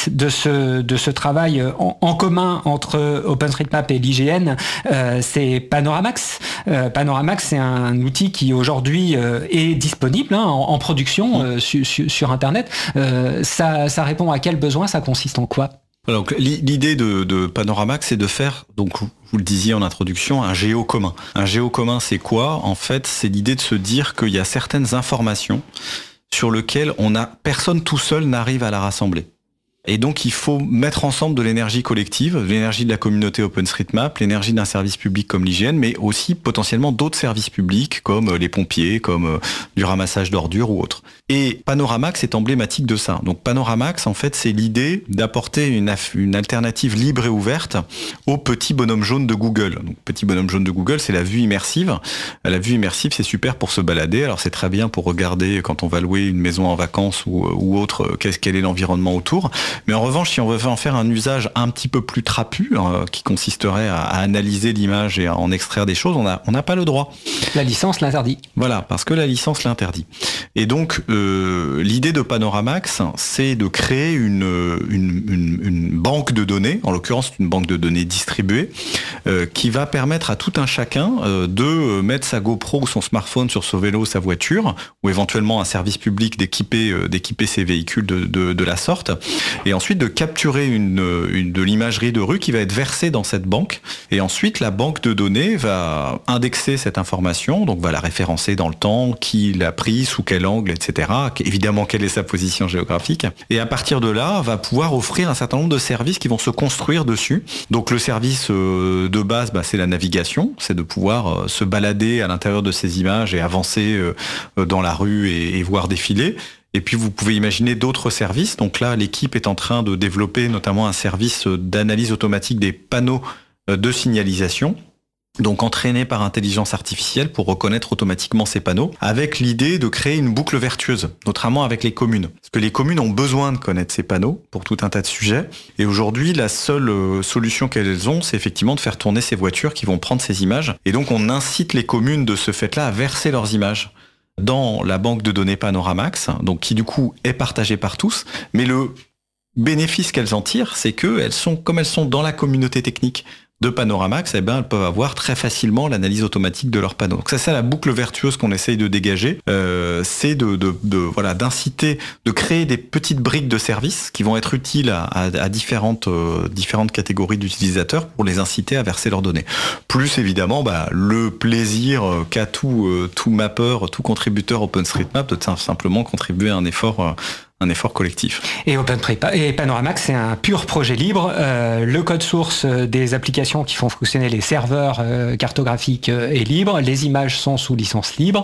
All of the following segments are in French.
suite de ce travail en commun entre OpenStreetMap et l'IGN, c'est Panoramax. Panoramax, c'est un outil qui aujourd'hui est disponible en production sur Internet. Ça répond à quel besoin? Ça consiste en quoi? Alors, l'idée de Panoramax, c'est de faire, donc vous le disiez en introduction, un géo commun. Un géo commun, c'est quoi? En fait, c'est l'idée de se dire qu'il y a certaines informations sur lesquelles personne tout seul n'arrive à la rassembler. Et donc, il faut mettre ensemble de l'énergie collective, de l'énergie de la communauté OpenStreetMap, l'énergie d'un service public comme l'IGN, mais aussi potentiellement d'autres services publics comme les pompiers, comme du ramassage d'ordures ou autres. Et Panoramax est emblématique de ça. Donc Panoramax, en fait, c'est l'idée d'apporter une alternative libre et ouverte au petit bonhomme jaune de Google. Donc, petit bonhomme jaune de Google, c'est la vue immersive. La vue immersive, c'est super pour se balader. Alors, c'est très bien pour regarder quand on va louer une maison en vacances ou autre, quel est l'environnement autour. Mais en revanche, si on veut en faire un usage un petit peu plus trapu, qui consisterait à analyser l'image et à en extraire des choses, on n'a pas le droit. La licence l'interdit. Voilà, parce que la licence l'interdit. Et donc, l'idée de Panoramax, c'est de créer une banque de données, en l'occurrence une banque de données distribuée, qui va permettre à tout un chacun de mettre sa GoPro ou son smartphone sur son vélo, sa voiture, ou éventuellement un service public d'équiper ses véhicules de la sorte, et ensuite de capturer de l'imagerie de rue qui va être versée dans cette banque. Et ensuite, la banque de données va indexer cette information, donc va la référencer dans le temps, qui l'a pris, sous quel angle, etc. Évidemment, quelle est sa position géographique. Et à partir de là, va pouvoir offrir un certain nombre de services qui vont se construire dessus. Donc le service de base, c'est la navigation, c'est de pouvoir se balader à l'intérieur de ces images et avancer dans la rue et voir défiler. Et puis vous pouvez imaginer d'autres services. Donc là, l'équipe est en train de développer notamment un service d'analyse automatique des panneaux de signalisation, donc entraîné par intelligence artificielle pour reconnaître automatiquement ces panneaux, avec l'idée de créer une boucle vertueuse, notamment avec les communes. Parce que les communes ont besoin de connaître ces panneaux pour tout un tas de sujets. Et aujourd'hui, la seule solution qu'elles ont, c'est effectivement de faire tourner ces voitures qui vont prendre ces images. Et donc on incite les communes de ce fait-là à verser leurs images dans la banque de données Panoramax, donc qui du coup est partagée par tous, mais le bénéfice qu'elles en tirent, c'est que comme elles sont dans la communauté technique de Panoramax, elles peuvent avoir très facilement l'analyse automatique de leurs panneaux. Donc ça, c'est la boucle vertueuse qu'on essaye de dégager. C'est d'inciter, de créer des petites briques de services qui vont être utiles à différentes catégories d'utilisateurs pour les inciter à verser leurs données. Plus évidemment, le plaisir qu'a tout mapper, tout contributeur OpenStreetMap de simplement contribuer à un effort collectif. Et Panoramax, c'est un pur projet libre. Le code source des applications qui font fonctionner les serveurs cartographiques est libre. Les images sont sous licence libre.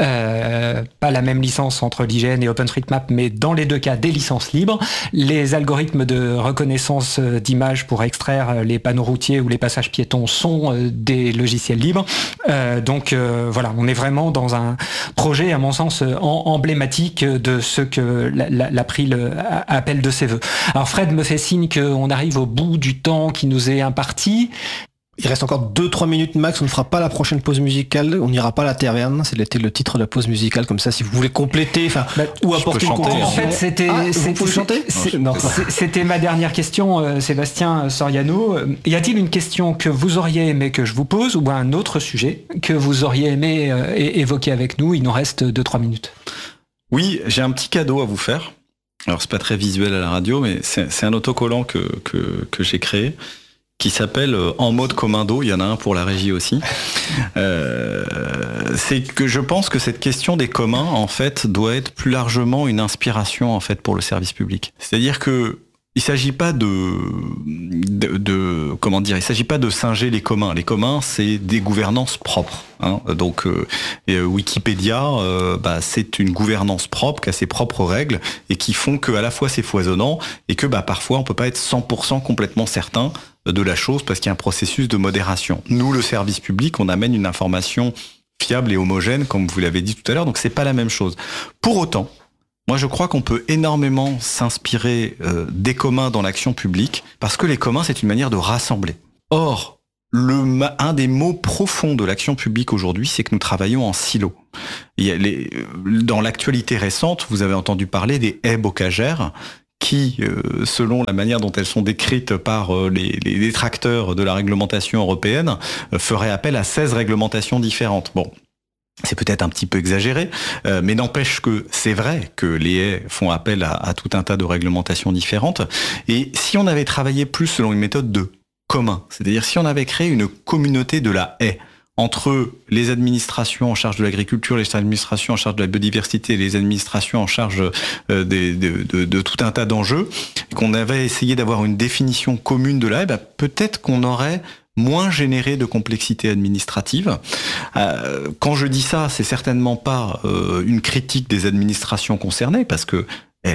Pas la même licence entre l'IGN et OpenStreetMap, mais dans les deux cas, des licences libres. Les algorithmes de reconnaissance d'images pour extraire les panneaux routiers ou les passages piétons sont des logiciels libres. Donc voilà, on est vraiment dans un projet, à mon sens, emblématique de ce que l'April appelle de ses voeux. Alors Fred me fait signe qu'on arrive au bout du temps qui nous est imparti. Il reste encore 2-3 minutes max, on ne fera pas la prochaine pause musicale, on n'ira pas à la taverne, c'était le titre de la pause musicale, comme ça si vous voulez compléter, ou apporter une En fait, c'était ma dernière question, Sébastien Soriano. Y a-t-il une question que vous auriez aimé que je vous pose, ou un autre sujet que vous auriez aimé évoquer avec nous? Il nous reste 2-3 minutes. Oui, j'ai un petit cadeau à vous faire. Alors c'est pas très visuel à la radio, mais c'est un autocollant que j'ai créé, qui s'appelle En mode commando. Il y en a un pour la régie aussi. C'est que je pense que cette question des communs, en fait, doit être plus largement une inspiration, en fait, pour le service public. C'est-à-dire que il s'agit pas il s'agit pas de singer les communs. Les communs, c'est des gouvernances propres. Donc Wikipédia, c'est une gouvernance propre qui a ses propres règles et qui font que à la fois c'est foisonnant et que parfois on peut pas être 100% complètement certain de la chose parce qu'il y a un processus de modération. Nous, le service public, on amène une information fiable et homogène, comme vous l'avez dit tout à l'heure, donc c'est pas la même chose. Pour autant, moi, je crois qu'on peut énormément s'inspirer des communs dans l'action publique, parce que les communs, c'est une manière de rassembler. Or, un des mots profonds de l'action publique aujourd'hui, c'est que nous travaillons en silo. Dans l'actualité récente, vous avez entendu parler des haies bocagères, qui, selon la manière dont elles sont décrites par les détracteurs de la réglementation européenne, ferait appel à 16 réglementations différentes. Bon. C'est peut-être un petit peu exagéré, mais n'empêche que c'est vrai que les haies font appel à tout un tas de réglementations différentes. Et si on avait travaillé plus selon une méthode de commun, c'est-à-dire si on avait créé une communauté de la haie, entre les administrations en charge de l'agriculture, les administrations en charge de la biodiversité, les administrations en charge de tout un tas d'enjeux, qu'on avait essayé d'avoir une définition commune de la haie, peut-être qu'on aurait moins généré de complexité administrative. Quand je dis ça, c'est certainement pas une critique des administrations concernées, parce que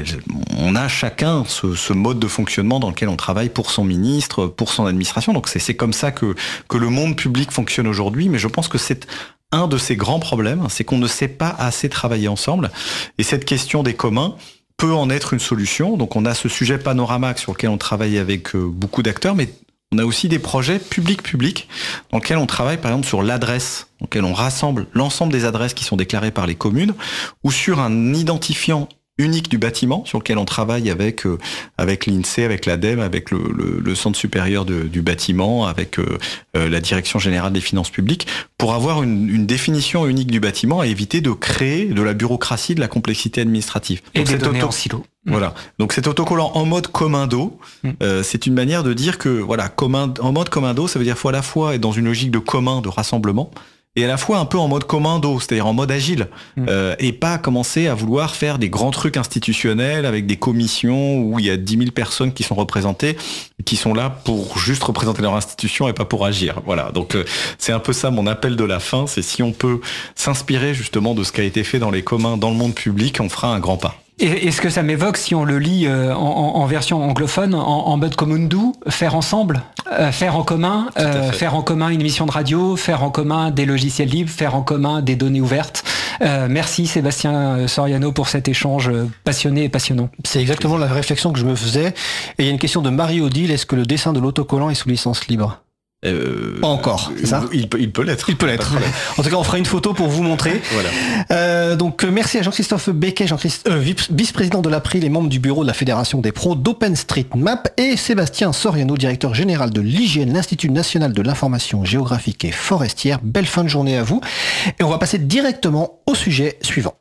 on a chacun ce mode de fonctionnement dans lequel on travaille pour son ministre, pour son administration. Donc c'est comme ça que le monde public fonctionne aujourd'hui. Mais je pense que c'est un de ces grands problèmes, c'est qu'on ne sait pas assez travailler ensemble. Et cette question des communs peut en être une solution. Donc on a ce sujet Panoramax sur lequel on travaille avec beaucoup d'acteurs, mais on a aussi des projets public-public dans lesquels on travaille par exemple sur l'adresse, dans lequel on rassemble l'ensemble des adresses qui sont déclarées par les communes, ou sur un identifiant unique du bâtiment sur lequel on travaille avec l'INSEE, avec l'ADEME, avec le Centre supérieur du bâtiment, avec la Direction générale des finances publiques, pour avoir une définition unique du bâtiment et éviter de créer de la bureaucratie, de la complexité administrative. Et des données en silo. Voilà. Donc cet autocollant en mode commando, c'est une manière de dire que voilà, en mode commando, ça veut dire faut à la fois être dans une logique de commun, de rassemblement, et à la fois un peu en mode commando, c'est-à-dire en mode agile, et pas commencer à vouloir faire des grands trucs institutionnels avec des commissions où il y a 10 000 personnes qui sont représentées, qui sont là pour juste représenter leur institution et pas pour agir. Voilà, donc c'est un peu ça mon appel de la fin, c'est si on peut s'inspirer justement de ce qui a été fait dans les communs, dans le monde public, on fera un grand pas. Et ce que ça m'évoque, si on le lit en version anglophone, en mode commando, faire ensemble, faire en commun une émission de radio, faire en commun des logiciels libres, faire en commun des données ouvertes. Merci Sébastien Soriano pour cet échange passionné et passionnant. C'est exactement la réflexion que je me faisais. Et il y a une question de Marie-Odile, est-ce que le dessin de l'autocollant est sous licence libre ? Pas encore, c'est ça ? Il peut l'être. Il peut l'être. En tout cas, on fera une photo pour vous montrer. Voilà. Donc, merci à Jean-Christophe Becquet, vice-président de l'April et membre du bureau de la Fédération des pros d'OpenStreetMap, et Sébastien Soriano, directeur général de l'IGN, l'Institut national de l'information géographique et forestière. Belle fin de journée à vous. Et on va passer directement au sujet suivant.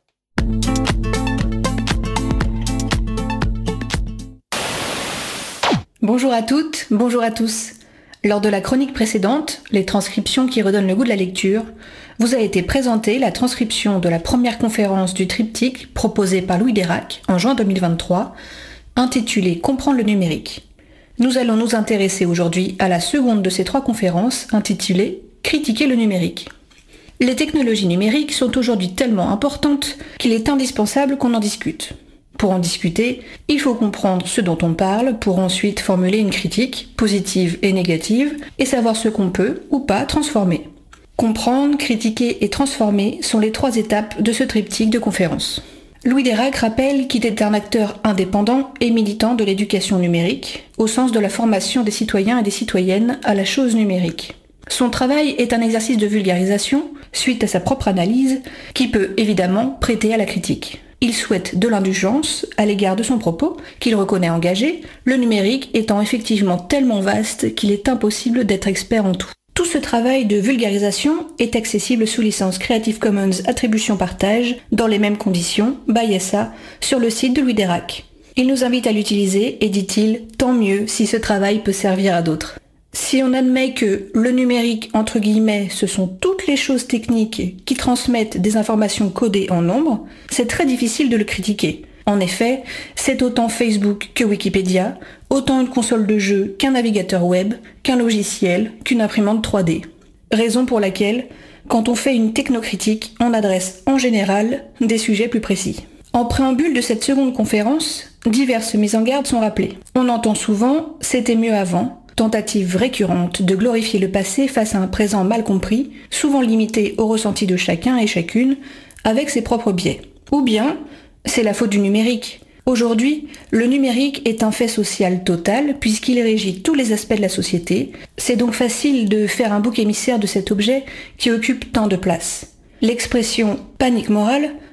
Bonjour à toutes, bonjour à tous. Lors de la chronique précédente, les transcriptions qui redonnent le goût de la lecture, vous a été présentée la transcription de la première conférence du triptyque proposée par Louis Dérac en juin 2023, intitulée « Comprendre le numérique ». Nous allons nous intéresser aujourd'hui à la seconde de ces 3 conférences, intitulée « Critiquer le numérique ». Les technologies numériques sont aujourd'hui tellement importantes qu'il est indispensable qu'on en discute. Pour en discuter, il faut comprendre ce dont on parle pour ensuite formuler une critique, positive et négative, et savoir ce qu'on peut ou pas transformer. Comprendre, critiquer et transformer sont les 3 étapes de ce triptyque de conférences. Louis Dérac rappelle qu'il est un acteur indépendant et militant de l'éducation numérique, au sens de la formation des citoyens et des citoyennes à la chose numérique. Son travail est un exercice de vulgarisation, suite à sa propre analyse, qui peut évidemment prêter à la critique. Il souhaite de l'indulgence à l'égard de son propos, qu'il reconnaît engagé, le numérique étant effectivement tellement vaste qu'il est impossible d'être expert en tout. Tout ce travail de vulgarisation est accessible sous licence Creative Commons Attribution Partage, dans les mêmes conditions, by SA, sur le site de Louis Dérac. Il nous invite à l'utiliser et dit-il, tant mieux si ce travail peut servir à d'autres. Si on admet que le numérique, entre guillemets, ce sont toutes les choses techniques qui transmettent des informations codées en nombre, c'est très difficile de le critiquer. En effet, c'est autant Facebook que Wikipédia, autant une console de jeu qu'un navigateur web, qu'un logiciel, qu'une imprimante 3D. Raison pour laquelle, quand on fait une technocritique, on adresse en général des sujets plus précis. En préambule de cette seconde conférence, diverses mises en garde sont rappelées. On entend souvent « c'était mieux avant », tentative récurrente de glorifier le passé face à un présent mal compris, souvent limité au ressenti de chacun et chacune, avec ses propres biais. Ou bien, c'est la faute du numérique. Aujourd'hui, le numérique est un fait social total puisqu'il régit tous les aspects de la société. C'est donc facile de faire un bouc émissaire de cet objet qui occupe tant de place. L'expression « panique morale »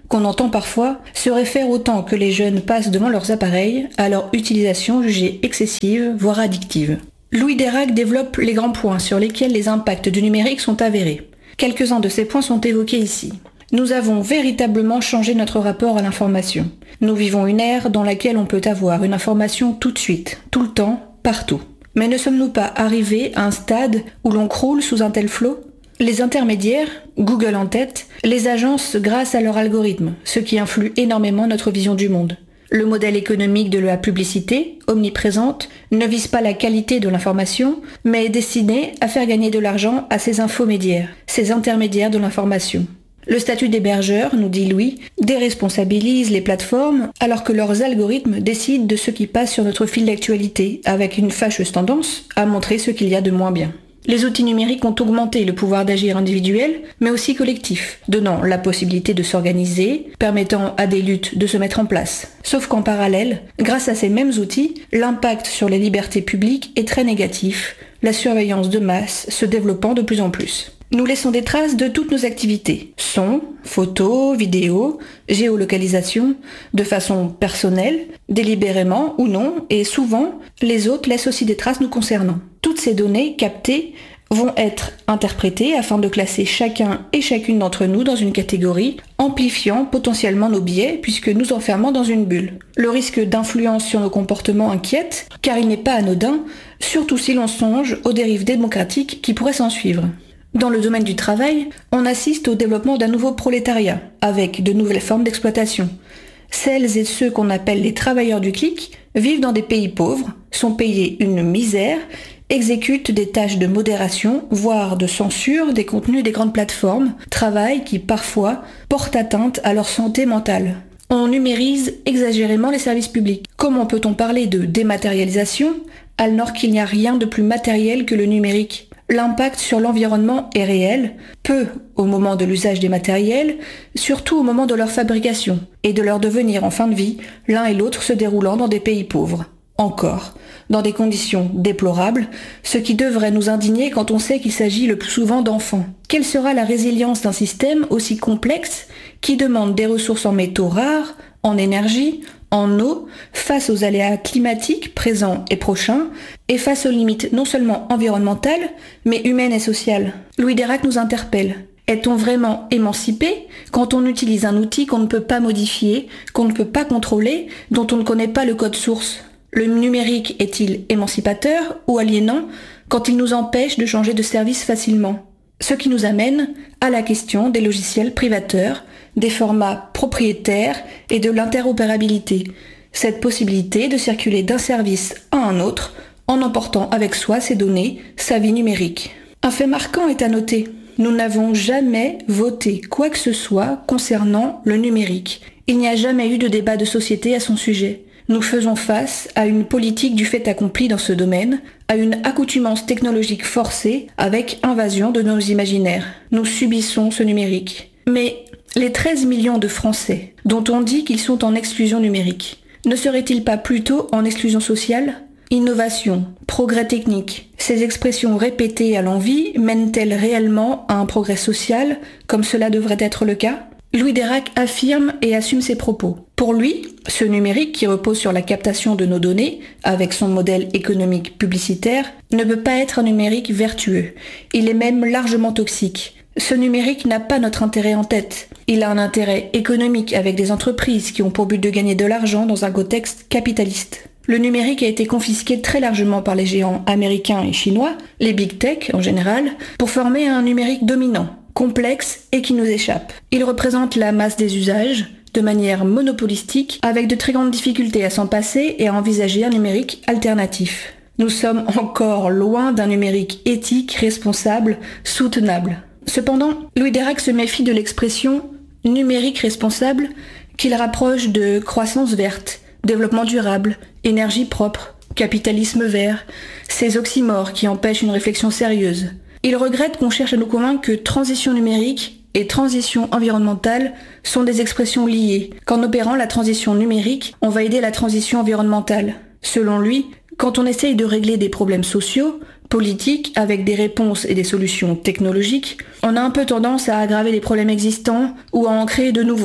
qu'on entend parfois se réfère au temps que les jeunes passent devant leurs appareils, à leur utilisation jugée excessive, voire addictive. Louis Dérac développe les grands points sur lesquels les impacts du numérique sont avérés. Quelques-uns de ces points sont évoqués ici. Nous avons véritablement changé notre rapport à l'information. Nous vivons une ère dans laquelle on peut avoir une information tout de suite, tout le temps, partout. Mais ne sommes-nous pas arrivés à un stade où l'on croule sous un tel flot ? Les intermédiaires, Google en tête, les agencent grâce à leur algorithme, ce qui influe énormément notre vision du monde. Le modèle économique de la publicité, omniprésente, ne vise pas la qualité de l'information, mais est destiné à faire gagner de l'argent à ces infomédiaires, ces intermédiaires de l'information. Le statut d'hébergeur, nous dit Louis, déresponsabilise les plateformes alors que leurs algorithmes décident de ce qui passe sur notre fil d'actualité, avec une fâcheuse tendance à montrer ce qu'il y a de moins bien. Les outils numériques ont augmenté le pouvoir d'agir individuel, mais aussi collectif, donnant la possibilité de s'organiser, permettant à des luttes de se mettre en place. Sauf qu'en parallèle, grâce à ces mêmes outils, l'impact sur les libertés publiques est très négatif, la surveillance de masse se développant de plus en plus. Nous laissons des traces de toutes nos activités. Sons, photos, vidéos, géolocalisation, de façon personnelle, délibérément ou non, et souvent, les autres laissent aussi des traces nous concernant. Toutes ces données captées vont être interprétées afin de classer chacun et chacune d'entre nous dans une catégorie, amplifiant potentiellement nos biais puisque nous enfermons dans une bulle. Le risque d'influence sur nos comportements inquiète, car il n'est pas anodin, surtout si l'on songe aux dérives démocratiques qui pourraient s'en suivre. Dans le domaine du travail, on assiste au développement d'un nouveau prolétariat, avec de nouvelles formes d'exploitation. Celles et ceux qu'on appelle les travailleurs du clic vivent dans des pays pauvres, sont payés une misère, exécutent des tâches de modération, voire de censure des contenus des grandes plateformes, travail qui parfois porte atteinte à leur santé mentale. On numérise exagérément les services publics. Comment peut-on parler de dématérialisation alors qu'il n'y a rien de plus matériel que le numérique ? L'impact sur l'environnement est réel, peu au moment de l'usage des matériels, surtout au moment de leur fabrication et de leur devenir en fin de vie, l'un et l'autre se déroulant dans des pays pauvres. Encore, dans des conditions déplorables, ce qui devrait nous indigner quand on sait qu'il s'agit le plus souvent d'enfants. Quelle sera la résilience d'un système aussi complexe qui demande des ressources en métaux rares, en énergie, en eau, face aux aléas climatiques présents et prochains, et face aux limites non seulement environnementales, mais humaines et sociales? Louis Dérac nous interpelle. Est-on vraiment émancipé quand on utilise un outil qu'on ne peut pas modifier, qu'on ne peut pas contrôler, dont on ne connaît pas le code source? Le numérique est-il émancipateur ou aliénant quand il nous empêche de changer de service facilement? Ce qui nous amène à la question des logiciels privateurs, des formats propriétaires et de l'interopérabilité. Cette possibilité de circuler d'un service à un autre en emportant avec soi ses données, sa vie numérique. Un fait marquant est à noter. Nous n'avons jamais voté quoi que ce soit concernant le numérique. Il n'y a jamais eu de débat de société à son sujet. Nous faisons face à une politique du fait accompli dans ce domaine, à une accoutumance technologique forcée avec invasion de nos imaginaires. Nous subissons ce numérique. Mais les 13 millions de Français dont on dit qu'ils sont en exclusion numérique, ne seraient-ils pas plutôt en exclusion sociale ? Innovation, progrès technique, ces expressions répétées à l'envi mènent-elles réellement à un progrès social comme cela devrait être le cas ? Louis Dérac affirme et assume ses propos. Pour lui, ce numérique qui repose sur la captation de nos données, avec son modèle économique publicitaire, ne peut pas être un numérique vertueux. Il est même largement toxique. Ce numérique n'a pas notre intérêt en tête. Il a un intérêt économique avec des entreprises qui ont pour but de gagner de l'argent dans un contexte capitaliste. Le numérique a été confisqué très largement par les géants américains et chinois, les big tech en général, pour former un numérique dominant, complexe et qui nous échappe. Il représente la masse des usages, de manière monopolistique, avec de très grandes difficultés à s'en passer et à envisager un numérique alternatif. Nous sommes encore loin d'un numérique éthique, responsable, soutenable. Cependant, Louis Dérac se méfie de l'expression « numérique responsable » qu'il rapproche de croissance verte, développement durable, énergie propre, capitalisme vert, ces oxymores qui empêchent une réflexion sérieuse. Il regrette qu'on cherche à nous convaincre que transition numérique et transition environnementale sont des expressions liées, qu'en opérant la transition numérique, on va aider la transition environnementale. Selon lui, quand on essaye de régler des problèmes sociaux, politiques, avec des réponses et des solutions technologiques, on a un peu tendance à aggraver les problèmes existants ou à en créer de nouveaux.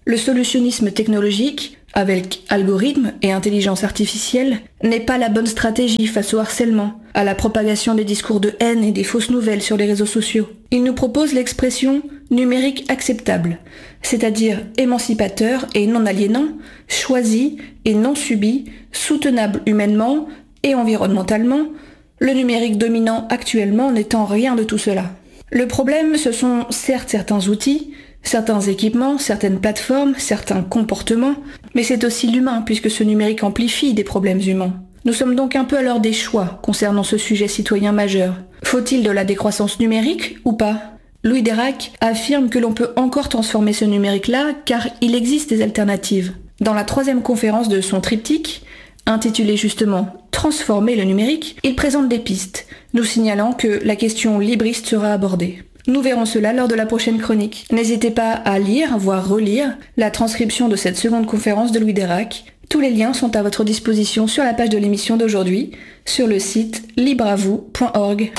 Le solutionnisme technologique, avec algorithmes et intelligence artificielle, n'est pas la bonne stratégie face au harcèlement, à la propagation des discours de haine et des fausses nouvelles sur les réseaux sociaux. Il nous propose l'expression numérique acceptable, c'est-à-dire émancipateur et non aliénant, choisi et non subi, soutenable humainement et environnementalement, le numérique dominant actuellement n'étant rien de tout cela. Le problème, ce sont certes certains outils, certains équipements, certaines plateformes, certains comportements, mais c'est aussi l'humain puisque ce numérique amplifie des problèmes humains. Nous sommes donc un peu à l'heure des choix concernant ce sujet citoyen majeur. Faut-il de la décroissance numérique ou pas ? Louis Dérac affirme que l'on peut encore transformer ce numérique-là car il existe des alternatives. Dans la 3e conférence de son triptyque, intitulée justement « Transformer le numérique », il présente des pistes, nous signalant que la question libriste sera abordée. Nous verrons cela lors de la prochaine chronique. N'hésitez pas à lire, voire relire, la transcription de cette seconde conférence de Louis Dérac. Tous les liens sont à votre disposition sur la page de l'émission d'aujourd'hui, sur le site libreavou.org.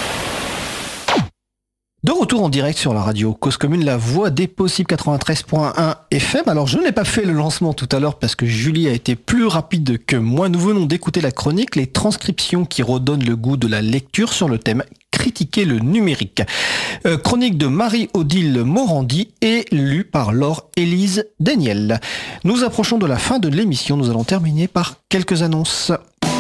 De retour en direct sur la radio Cause Commune, la voix des possibles 93.1 FM. Alors je n'ai pas fait le lancement tout à l'heure parce que Julie a été plus rapide que moi. Nous venons d'écouter la chronique, les transcriptions qui redonnent le goût de la lecture sur le thème Critiquer le numérique. Chronique de Marie-Odile Morandi et lue par Laure-Élise Daniel. Nous approchons de la fin de l'émission. Nous allons terminer par quelques annonces.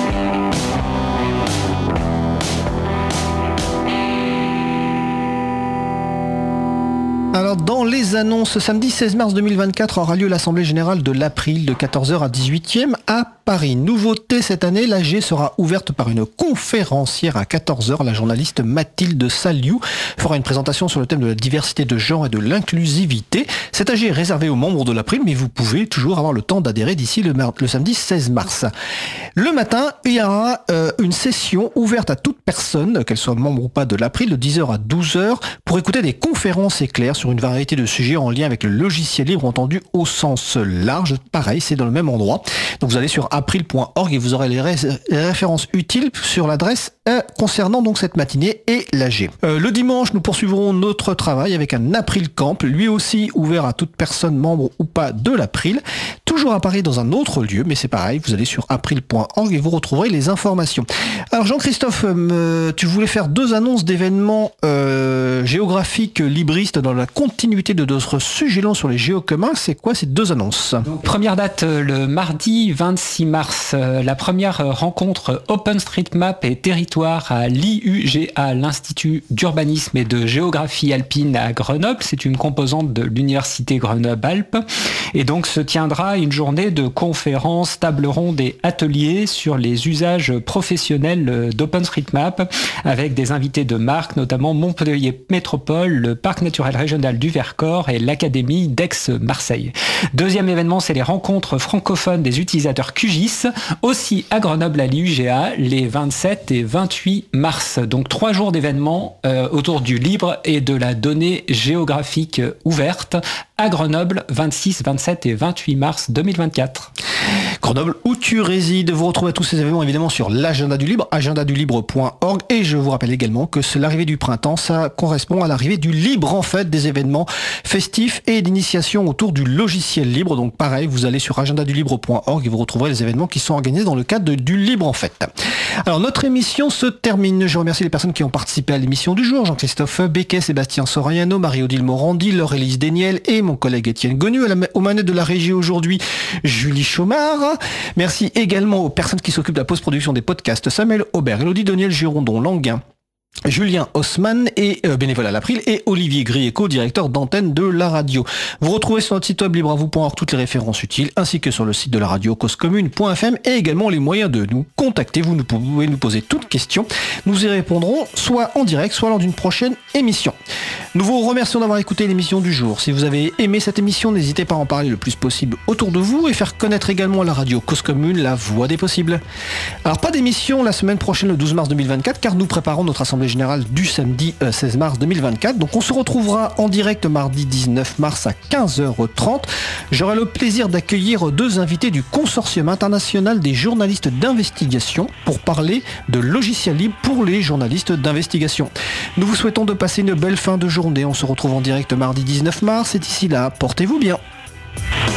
Alors dans les annonces, samedi 16 mars 2024 aura lieu l'Assemblée Générale de l'April de 14h à 18h à Paris. Nouveauté cette année, l'AG sera ouverte par une conférencière à 14h. La journaliste Mathilde Saliou fera une présentation sur le thème de la diversité de genre et de l'inclusivité. Cette AG est réservée aux membres de l'April, mais vous pouvez toujours avoir le temps d'adhérer d'ici le samedi 16 mars. Le matin, il y aura une session ouverte à toute personne, qu'elle soit membre ou pas de l'April, de 10h à 12h, pour écouter des conférences éclairs sur une variété de sujets en lien avec le logiciel libre entendu au sens large. Pareil, c'est dans le même endroit. Donc vous allez sur april.org et vous aurez les références utiles sur l'adresse concernant donc cette matinée et l'AG. Le dimanche, nous poursuivrons notre travail avec un April Camp, lui aussi ouvert à toute personne membre ou pas de l'April, toujours à Paris dans un autre lieu, mais c'est pareil, vous allez sur april.org et vous retrouverez les informations. Alors Jean-Christophe, tu voulais faire 2 annonces d'événements géographiques libristes dans la continuité de notre sujet long sur les géocommuns. C'est quoi ces 2 annonces ? Donc, première date, le mardi 26 mars, la première rencontre OpenStreetMap et territoire à l'IUGA, l'Institut d'urbanisme et de géographie alpine à Grenoble. C'est une composante de l'Université Grenoble-Alpes. Et donc se tiendra une journée de conférences, tables rondes et ateliers sur les usages professionnels d'OpenStreetMap avec des invités de marque, notamment Montpellier Métropole, le Parc naturel régional du Vercors et l'Académie d'Aix-Marseille. Deuxième événement, c'est les rencontres francophones des utilisateurs QGIS, aussi à Grenoble à l'IUGA, les 27 et 28 mars. Donc 3 jours d'événements autour du libre et de la donnée géographique ouverte à Grenoble, 26, 27 et 28 mars 2024. Grenoble, où tu résides. Vous retrouvez tous ces événements évidemment sur l'agenda du libre, agendadulibre.org. Et je vous rappelle également que l'arrivée du printemps, ça correspond à l'arrivée du libre en fait, des événements festifs et d'initiation autour du logiciel libre. Donc pareil, vous allez sur agendadulibre.org et vous retrouverez les événements qui sont organisés dans le cadre du libre en fait. Alors notre émission se termine. Je remercie les personnes qui ont participé à l'émission du jour. Jean-Christophe Becquet, Sébastien Soriano, Marie-Odile Morandi, Laure-Élise Daniel et mon collègue Étienne Gonu. Aux manettes de la régie aujourd'hui, Julie Chaumard. Merci également aux personnes qui s'occupent de la post-production des podcasts, Samuel Aubert, Elodie Daniel Girondon, Languin, Julien Haussmann et bénévole à l'April et Olivier Grieco, directeur d'antenne de la radio. Vous retrouvez sur notre site web libreavou.org toutes les références utiles ainsi que sur le site de la radio causecommune.fm et également les moyens de nous contacter. Vous pouvez nous poser toutes questions. Nous y répondrons soit en direct, soit lors d'une prochaine émission. Nous vous remercions d'avoir écouté l'émission du jour. Si vous avez aimé cette émission, n'hésitez pas à en parler le plus possible autour de vous et faire connaître également la radio Cause Commune, la voix des possibles. Alors pas d'émission la semaine prochaine le 12 mars 2024 car nous préparons notre assemblée générale du samedi 16 mars 2024. Donc on se retrouvera en direct mardi 19 mars à 15h30. J'aurai le plaisir d'accueillir 2 invités du Consortium international des journalistes d'investigation pour parler de logiciels libres pour les journalistes d'investigation. Nous vous souhaitons de passer une belle fin de journée. On se retrouve en direct mardi 19 mars et d'ici là, portez-vous bien.